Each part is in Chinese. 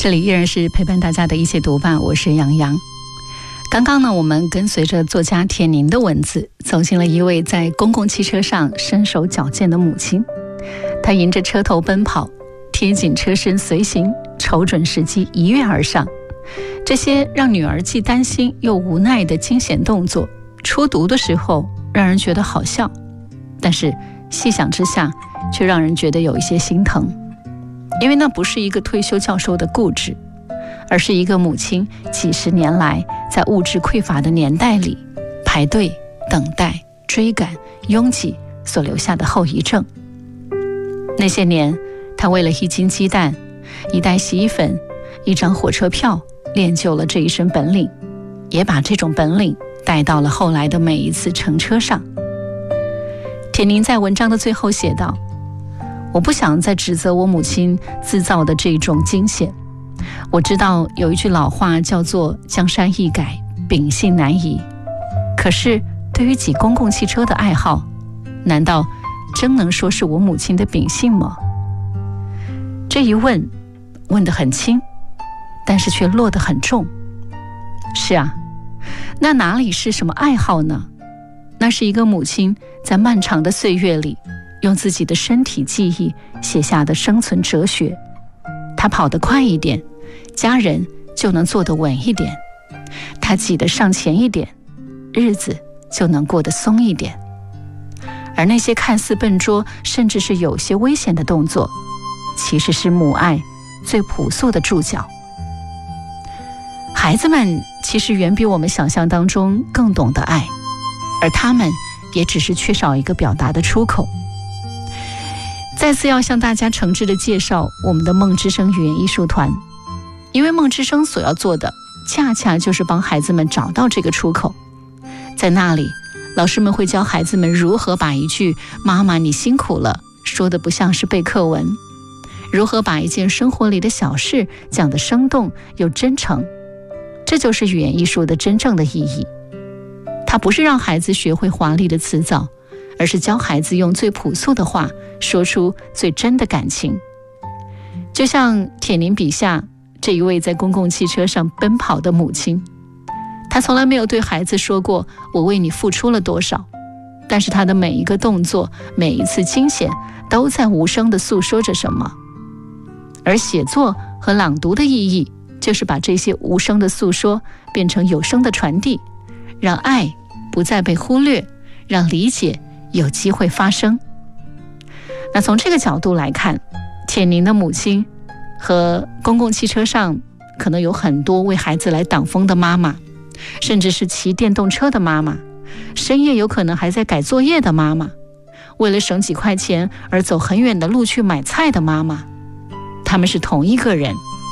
这里依然是陪伴大家的一起读吧，我是杨洋。刚刚呢，我们跟随着作家铁凝的文字，走进了一位在公共汽车上身手矫健的母亲。她迎着车头奔跑，贴紧车身随行，瞅准时机一跃而上。这些让女儿既担心又无奈的惊险动作，初读的时候让人觉得好笑，但是细想之下却让人觉得有一些心疼。因为那不是一个退休教授的固执，而是一个母亲几十年来在物质匮乏的年代里排队、等待、追赶、拥挤所留下的后遗症。那些年，她为了一斤鸡蛋、一袋洗衣粉、一张火车票，练就了这一身本领，也把这种本领带到了后来的每一次乘车上。铁凝在文章的最后写道：我不想再指责我母亲自造的这种惊险。我知道有一句老话叫做江山易改，秉性难移。可是对于挤公共汽车的爱好，难道真能说是我母亲的秉性吗？这一问，问得很轻，但是却落得很重。是啊，那哪里是什么爱好呢？那是一个母亲在漫长的岁月里用自己的身体记忆写下的生存哲学。他跑得快一点，家人就能坐得稳一点；他挤得上前一点，日子就能过得松一点。而那些看似笨拙，甚至是有些危险的动作，其实是母爱最朴素的注脚。孩子们其实远比我们想象当中更懂得爱，而他们也只是缺少一个表达的出口。再次要向大家诚挚的介绍我们的梦之声语言艺术团，因为梦之声所要做的恰恰就是帮孩子们找到这个出口。在那里，老师们会教孩子们如何把一句妈妈你辛苦了说得不像是背课文，如何把一件生活里的小事讲得生动又真诚。这就是语言艺术的真正的意义。它不是让孩子学会华丽的辞藻，而是教孩子用最朴素的话说出最真的感情。就像铁凝笔下这一位在公共汽车上奔跑的母亲，她从来没有对孩子说过我为你付出了多少，但是她的每一个动作，每一次惊险，都在无声地诉说着什么。而写作和朗读的意义，就是把这些无声的诉说变成有声的传递，让爱不再被忽略，让理解有机会发生。那从这个角度来看，铁凝的母亲和公共汽车上可能有很多为孩子来挡风的妈妈，甚至是骑电动车的妈妈，深夜有可能还在改作业的妈妈，为了省几块钱而走很远的路去买菜的妈妈，他们是同一个人。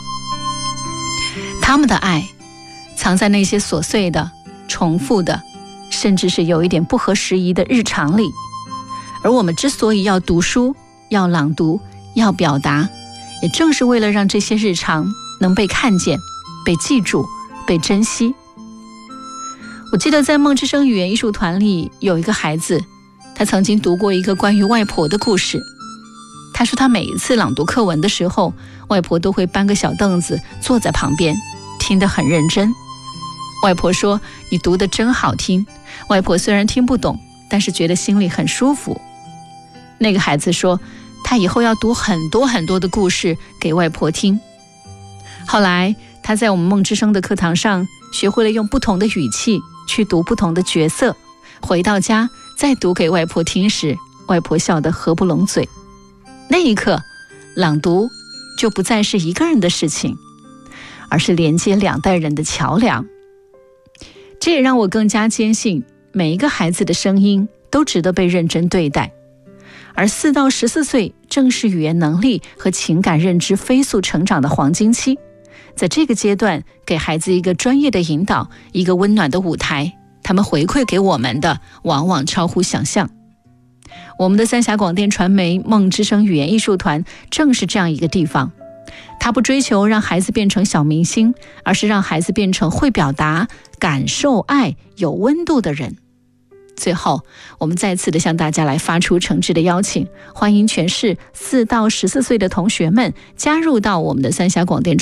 他们的爱藏在那些琐碎的、重复的，甚至是有一点不合时宜的日常里。而我们之所以要读书、要朗读、要表达，也正是为了让这些日常能被看见、被记住、被珍惜。我记得在梦之声语言艺术团里有一个孩子，他曾经读过一个关于外婆的故事。他说他每一次朗读课文的时候，外婆都会搬个小凳子坐在旁边，听得很认真。外婆说，你读得真好听。外婆虽然听不懂，但是觉得心里很舒服。那个孩子说，他以后要读很多很多的故事给外婆听。后来他在我们梦之声的课堂上学会了用不同的语气去读不同的角色，回到家再读给外婆听时，外婆笑得合不拢嘴。那一刻，朗读就不再是一个人的事情，而是连接两代人的桥梁。这也让我更加坚信，每一个孩子的声音都值得被认真对待。而4到14岁正是语言能力和情感认知飞速成长的黄金期，在这个阶段，给孩子一个专业的引导，一个温暖的舞台，他们回馈给我们的往往超乎想象。我们的三峡广电传媒梦之声语言艺术团正是这样一个地方。它不追求让孩子变成小明星，而是让孩子变成会表达、感受爱、有温度的人。最后，我们再次的向大家来发出诚挚的邀请，欢迎全市4到14岁的同学们加入到我们的三峡广电